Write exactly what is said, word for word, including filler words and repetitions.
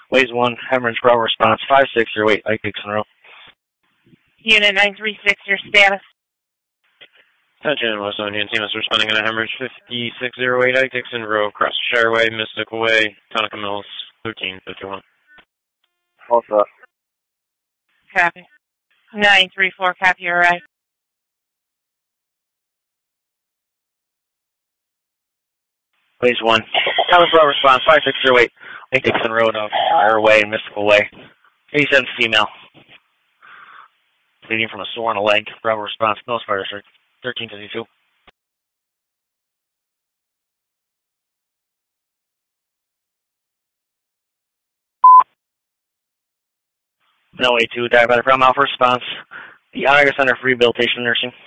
Ways one, hemorrhage, Bravo response, five six zero eight, Ike Dixon Road. Unit nine three six, your status? Attention, West Onion team is responding on a hemorrhage fifty-six oh eight Ike Dixon Road, across Shireway, Mystical Way, Tonica Mills, thirteen fifty-one. Also. Copy. nine three four, copy, your right. Ways one, hemorrhage, Bravo response, five six zero eight, Ike Dixon Road, off Shireway, Mystical Way. eighty-seven female. Bleeding from a sore on a leg, Bravo response, no spider search, thirteen fifty-two. No A two, diabetic Brown Alpha response. The Iowa Center for Rehabilitation Nursing.